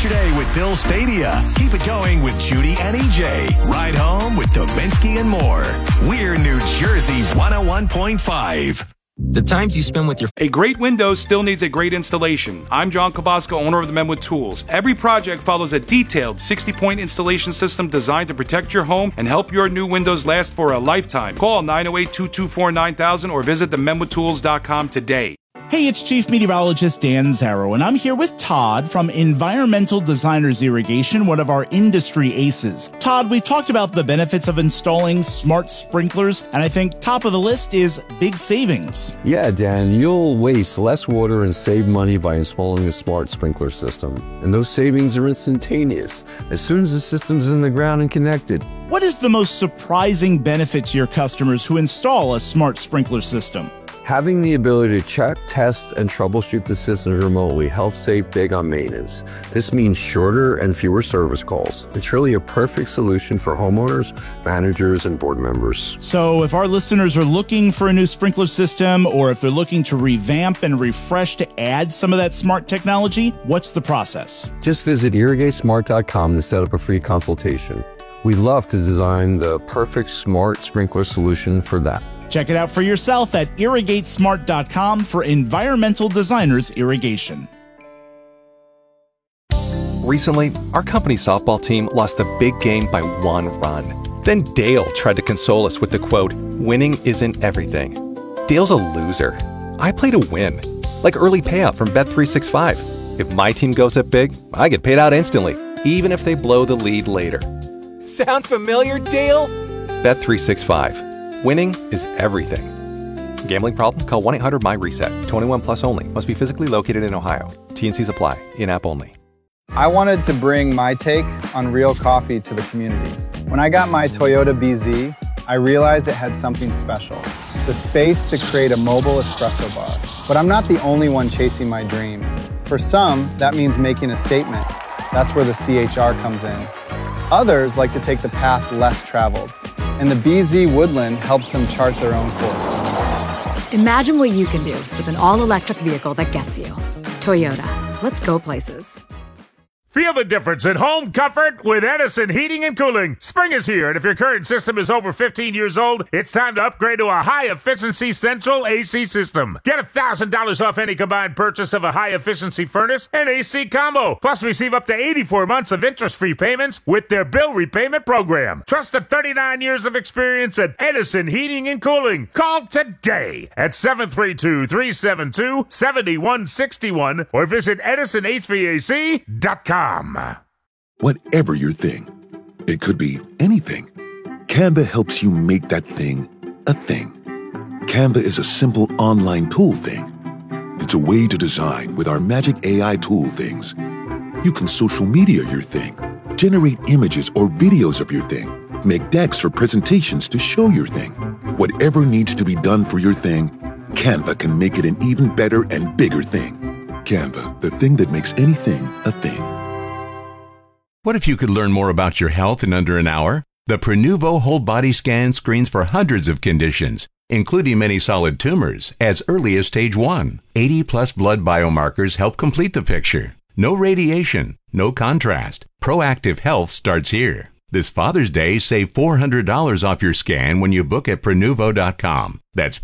Start your day with Bill Spadia. Keep it going with Judy and EJ. Ride home with Dominski and more. We're New Jersey 101.5. The times you spend with your... A great window still needs a great installation. I'm John Kabasco, owner of the Men with Tools. Every project follows a detailed 60-point installation system designed to protect your home and help your new windows last for a lifetime. Call 908-224-9000 or visit themenwithtools.com today. Hey, it's Chief Meteorologist Dan Zarrow, and I'm here with Todd from Environmental Designers Irrigation, one of our industry aces. Todd, we've talked about the benefits of installing smart sprinklers, and I think top of the list is big savings. Yeah, Dan, you'll waste less water and save money by installing a smart sprinkler system. And those savings are instantaneous as soon as the system's in the ground and connected. What is the most surprising benefit to your customers who install a smart sprinkler system? Having the ability to check, test, and troubleshoot the systems remotely helps save big on maintenance. This means shorter and fewer service calls. It's really a perfect solution for homeowners, managers, and board members. So if our listeners are looking for a new sprinkler system, or if they're looking to revamp and refresh to add some of that smart technology, what's the process? Just visit irrigatesmart.com to set up a free consultation. We'd love to design the perfect smart sprinkler solution for that. Check it out for yourself at irrigatesmart.com for Environmental Designers Irrigation. Recently, our company softball team lost the big game by 1 run. Then Dale tried to console us with the quote, "Winning isn't everything." Dale's a loser. I play to win, like early payout from Bet365. If my team goes up big, I get paid out instantly, even if they blow the lead later. Sound familiar, Dale? Bet365. Winning is everything. Gambling problem? Call 1-800-MY-RESET. 21 plus only. Must be physically located in Ohio. T&Cs apply. In-app only. I wanted to bring my take on real coffee to the community. When I got my Toyota BZ, I realized it had something special. The space to create a mobile espresso bar. But I'm not the only one chasing my dream. For some, that means making a statement. That's where the CHR comes in. Others like to take the path less traveled. And the BZ Woodland helps them chart their own course. Imagine what you can do with an all-electric vehicle that gets you. Toyota. Let's go places. Feel the difference in home comfort with Edison Heating and Cooling. Spring is here, and if your current system is over 15 years old, it's time to upgrade to a high-efficiency central AC system. Get $1,000 off any combined purchase of a high-efficiency furnace and AC combo. Plus, receive up to 84 months of interest-free payments with their bill repayment program. Trust the 39 years of experience at Edison Heating and Cooling. Call today at 732-372-7161 or visit EdisonHVAC.com. Whatever your thing, it could be anything. Canva helps you make that thing a thing. Canva is a simple online tool thing. It's a way to design with our magic AI tool things. You can social media your thing, generate images or videos of your thing, make decks for presentations to show your thing. Whatever needs to be done for your thing, Canva can make it an even better and bigger thing. Canva, the thing that makes anything a thing. What if you could learn more about your health in under an hour? The Prenuvo Whole Body Scan screens for hundreds of conditions, including many solid tumors, as early as stage 1. 80-plus blood biomarkers help complete the picture. No radiation, no contrast. Proactive health starts here. This Father's Day, save $400 off your scan when you book at Prenuvo.com. That's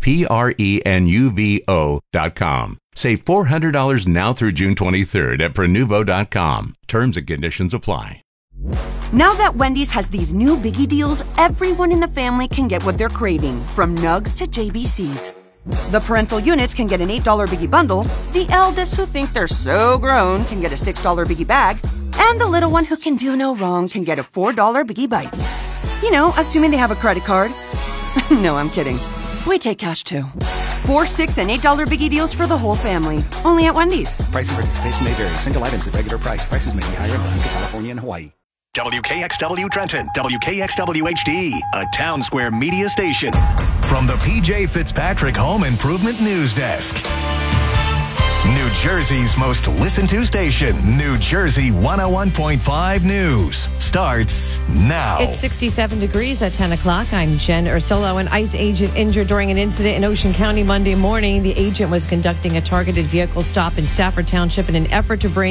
Prenuvo.com. Save $400 now through June 23rd at Prenuvo.com. Terms and conditions apply. Now that Wendy's has these new biggie deals, everyone in the family can get what they're craving, from nugs to JBCs. The parental units can get an $8 biggie bundle, the eldest who think they're so grown can get a $6 biggie bag, and the little one who can do no wrong can get a $4 biggie bites. You know, assuming they have a credit card. No, I'm kidding. We take cash too. 4, 6, and $8 biggie deals for the whole family. Only at Wendy's. Price and participation may vary. Single items at regular price. Prices may be higher in Alaska, California, and Hawaii. WKXW Trenton, WKXW HD, a Town Square media station. From the PJ Fitzpatrick Home Improvement News Desk. New Jersey's most listened to station, New Jersey 101.5 News, starts now. It's 67 degrees at 10 o'clock. I'm Jen Ursulo. An ICE agent injured during an incident in Ocean County Monday morning. The agent was conducting a targeted vehicle stop in Stafford Township in an effort to bring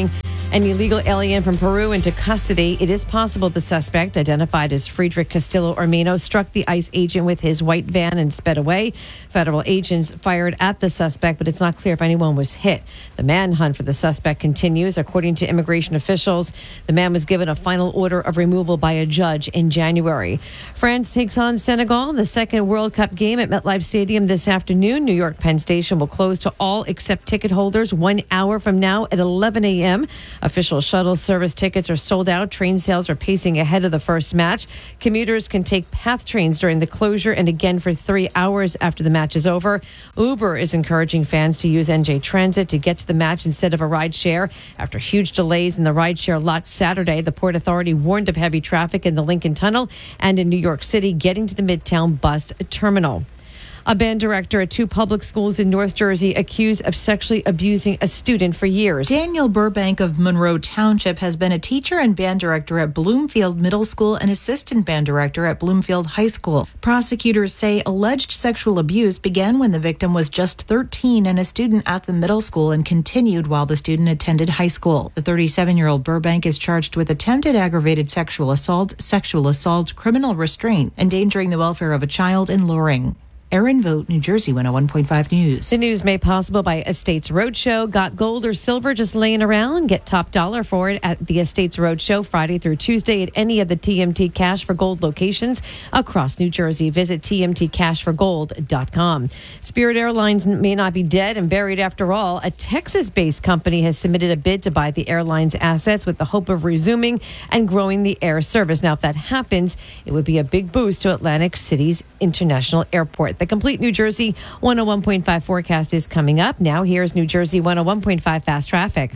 An illegal alien from Peru into custody. It is possible the suspect, identified as Friedrich Castillo Ormeno, struck the ICE agent with his white van and sped away. Federal agents fired at the suspect, but it's not clear if anyone was hit. The manhunt for the suspect continues. According to immigration officials, the man was given a final order of removal by a judge in January. France takes on Senegal in the second World Cup game at MetLife Stadium this afternoon. New York Penn Station will close to all except ticket holders 1 hour from now at 11 a.m. Official shuttle service tickets are sold out. Train sales are pacing ahead of the first match. Commuters can take PATH trains during the closure and again for 3 hours after the match is over. Uber is encouraging fans to use NJ Transit to get to the match instead of a ride share. After huge delays in the rideshare lot Saturday, the Port Authority warned of heavy traffic in the Lincoln Tunnel and in New York City getting to the Midtown bus terminal. A band director at 2 public schools in North Jersey accused of sexually abusing a student for years. Daniel Burbank of Monroe Township has been a teacher and band director at Bloomfield Middle School and assistant band director at Bloomfield High School. Prosecutors say alleged sexual abuse began when the victim was just 13 and a student at the middle school and continued while the student attended high school. The 37-year-old Burbank is charged with attempted aggravated sexual assault, criminal restraint, endangering the welfare of a child, and luring. Erin Vogt, New Jersey 101.5 News. The news made possible by Estates Roadshow. Got gold or silver just laying around? Get top dollar for it at the Estates Roadshow Friday through Tuesday at any of the TMT Cash for Gold locations across New Jersey. Visit tmtcashforgold.com. Spirit Airlines may not be dead and buried after all. A Texas-based company has submitted a bid to buy the airline's assets with the hope of resuming and growing the air service. Now, if that happens, it would be a big boost to Atlantic City's International Airport. The complete New Jersey 101.5 forecast is coming up. Now here's New Jersey 101.5 fast traffic.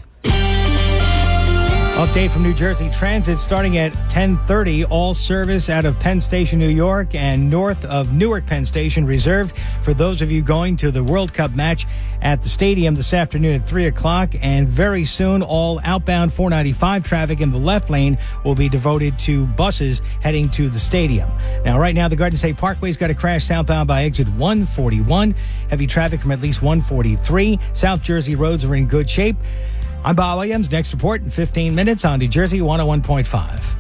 Update from New Jersey Transit starting at 10:30. All service out of Penn Station, New York and north of Newark Penn Station reserved for those of you going to the World Cup match at the stadium this afternoon at 3 o'clock. And very soon, all outbound 495 traffic in the left lane will be devoted to buses heading to the stadium. Now, right now, the Garden State Parkway's got a crash southbound by exit 141. Heavy traffic from at least 143. South Jersey roads are in good shape. I'm Bob Williams. Next report in 15 minutes on New Jersey 101.5.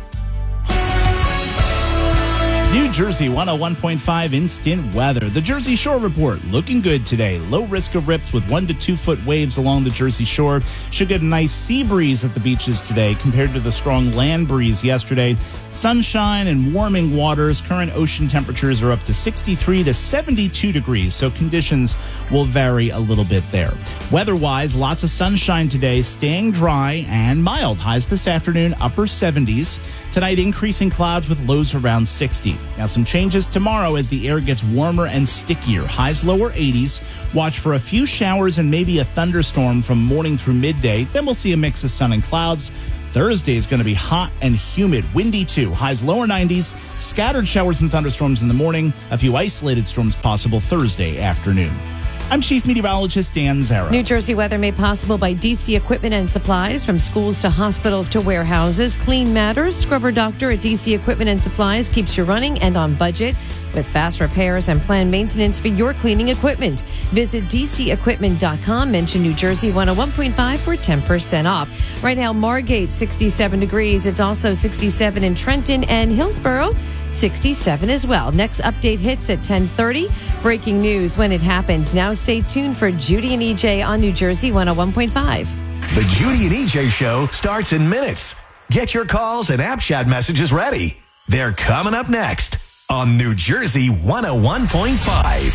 New Jersey 101.5 instant weather. The Jersey Shore report looking good today. Low risk of rips with 1 to 2 foot waves along the Jersey Shore. Should get a nice sea breeze at the beaches today compared to the strong land breeze yesterday. Sunshine and warming waters. Current ocean temperatures are up to 63 to 72 degrees, so conditions will vary a little bit there. Weather-wise, lots of sunshine today, staying dry and mild. Highs this afternoon, upper 70s. Tonight, increasing clouds with lows around 60. Now, some changes tomorrow as the air gets warmer and stickier. Highs lower 80s. Watch for a few showers and maybe a thunderstorm from morning through midday. Then we'll see a mix of sun and clouds. Thursday is going to be hot and humid, windy too. Highs lower 90s. Scattered showers and thunderstorms in the morning. A few isolated storms possible Thursday afternoon. I'm Chief Meteorologist Dan Zarrow. New Jersey weather made possible by DC Equipment and Supplies. From schools to hospitals to warehouses, Clean Matters. Scrubber Doctor at DC Equipment and Supplies keeps you running and on budget with fast repairs and planned maintenance for your cleaning equipment. Visit DCEquipment.com. Mention New Jersey 101.5 for 10% off. Right now, Margate, 67 degrees. It's also 67 in Trenton and Hillsborough. 67 as well. Next update hits at 10:30. Breaking news when it happens. Now stay tuned for Judy and EJ on New Jersey 101.5. The Judy and EJ Show starts in minutes. Get your calls and app chat messages ready. They're coming up next on New Jersey 101.5.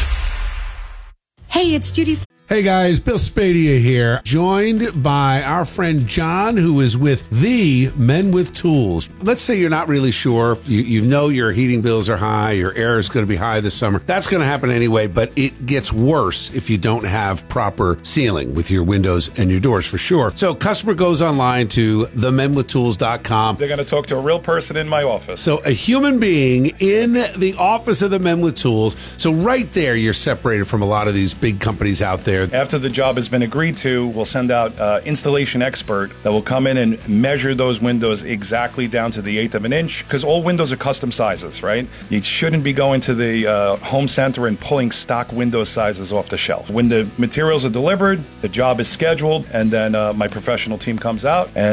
Hey, it's Judy. Hey guys, Bill Spadea here, joined by our friend John, who is with the Men with Tools. Let's say you're not really sure, you know your heating bills are high, your air is going to be high this summer. That's going to happen anyway, but it gets worse if you don't have proper sealing with your windows and your doors for sure. So customer goes online to themenwithtools.com. They're going to talk to a real person in my office. So a human being in the office of the Men with Tools. So right there, you're separated from a lot of these big companies out there. After the job has been agreed to, we'll send out installation expert that will come in and measure those windows exactly down to the 1/8 of an inch, because all windows are custom sizes, right? You shouldn't be going to the home center and pulling stock window sizes off the shelf. When the materials are delivered, the job is scheduled, and then my professional team comes out and